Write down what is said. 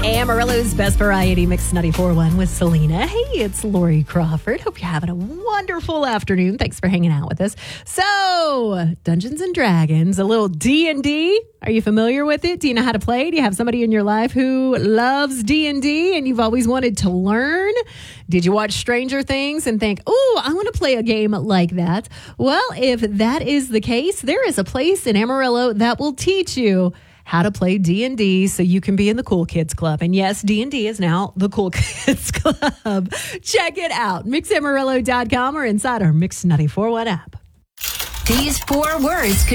Amarillo's Best Variety Mix 94.1 with Selena. Hey, it's Lori Crawford. Hope you're having a wonderful afternoon. Thanks for hanging out with us. So, Dungeons and Dragons, a little D&D. Are you familiar with it? Do you know how to play? Do you have somebody in your life who loves D&D and you've always wanted to learn? Did you watch Stranger Things and think, oh, I want to play a game like that? Well, if that is the case, there is a place in Amarillo that will teach you how to play D&D so you can be in the Cool Kids Club. And yes, D&D is now the Cool Kids Club. Check it out. MixAmarillo.com or inside our Mix 94.1 app. These 4 words could